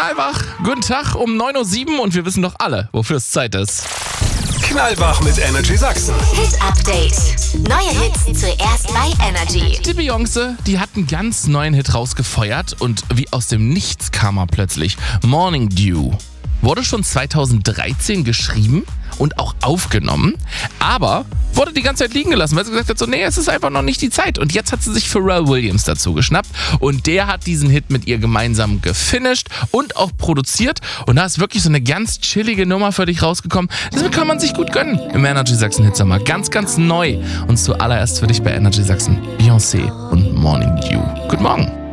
Knallwach, guten Tag um 9:07 Uhr und wir wissen doch alle, wofür es Zeit ist. Knallwach mit Energy Sachsen. Hit Update. Neue Hits zuerst bei Energy. Die Beyoncé, die hat einen ganz neuen Hit rausgefeuert und wie aus dem Nichts kam er plötzlich. Morning Dew. Wurde schon 2013 geschrieben und auch aufgenommen, aber wurde die ganze Zeit liegen gelassen, weil sie gesagt hat, so, nee, es ist einfach noch nicht die Zeit. Und jetzt hat sie sich Pharrell Williams dazu geschnappt und der hat diesen Hit mit ihr gemeinsam gefinisht und auch produziert. Und da ist wirklich so eine ganz chillige Nummer für dich rausgekommen. Das kann man sich gut gönnen im Energy Sachsen Hitsommer. Ganz, ganz neu. Und zuallererst für dich bei Energy Sachsen Beyoncé und Morning Dew. Guten Morgen.